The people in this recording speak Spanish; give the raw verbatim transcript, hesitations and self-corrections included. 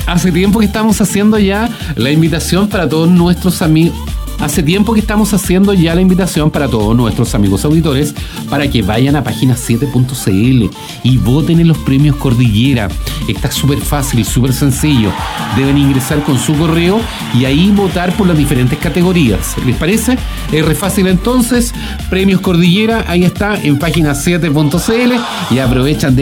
hace tiempo que estamos haciendo ya la invitación para todos nuestros amigos. Hace tiempo que estamos haciendo ya la invitación para todos nuestros amigos auditores para que vayan a página siete punto c l y voten en los premios Cordillera. Está súper fácil, súper sencillo. Deben ingresar con su correo y ahí votar por las diferentes categorías. ¿Les parece? Es re fácil entonces. Premios Cordillera, ahí está en página siete punto c l y aprovechan de